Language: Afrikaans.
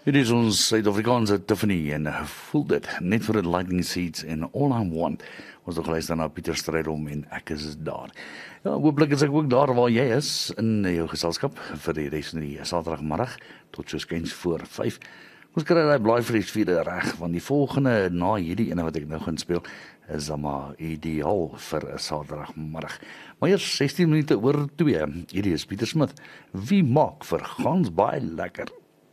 Dit is ons Suid-Afrikaanse Tiffany en voel dit net vir die Lightning Seeds en All I Want. Ons het geluister na Pieter Strydom en ek is daar. Ja, hooplik is ek ook daar waar jy is in jou geselskap vir die res van die Saterdagmiddag tot so skens voor 5. Ons kry daai blaaivlees vir reg, want die volgende na hierdie ene wat ek nou gaan speel is dan maar ideaal vir 'n Saterdagmiddag. Maar eers 16 minute oor 2. Hierdie is Pieter Smith. Wie maak vir gans baie lekker?